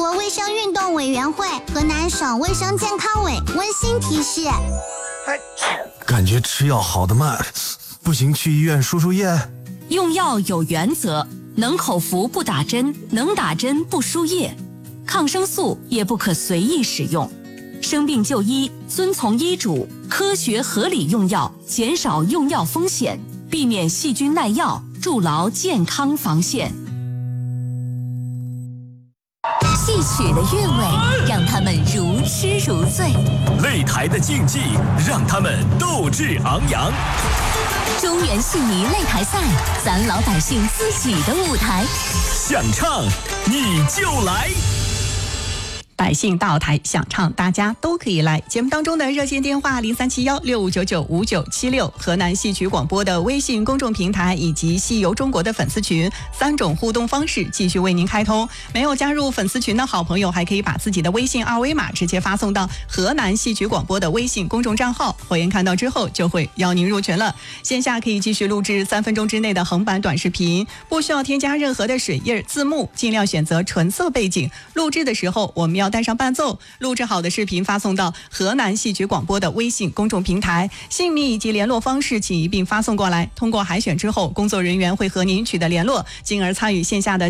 国卫生运动委员会、河南省卫生健康委温馨提示。 感觉吃药好得慢，不行去医院输液。 用药有原则，能口服不打针，能打针不输液。抗生素也不可随意使用。生病就医，遵从医嘱，科学合理用药，减少用药风险，避免细菌耐药，筑牢健康防线。 戏曲的韵味让他们如痴如醉， 擂台的竞技让他们斗志昂扬。 中原戏迷擂台赛，咱老百姓自己的舞台。 想唱你就来。 百姓到台想唱，大家都可以来。节目当中的热线电话0371659976，河南戏曲广播的微信公众平台以及戏游中国的粉丝群，3种互动方式继续为您开通。没有加入粉丝群的好朋友，还可以把自己的微信二维码直接发送到河南戏曲广播的微信公众账号，会员看到之后就会邀您入群了。线下可以继续录制3分钟之内的横版短视频，不需要添加任何的水印字幕，尽量选择纯色背景。录制的时候我们要带上伴奏，录制好的视频发送到河南戏曲广播的微信公众平台，姓名以及联络方式请一并发送过来。通过海选之后，工作人员会和您取得联络，进而参与线下的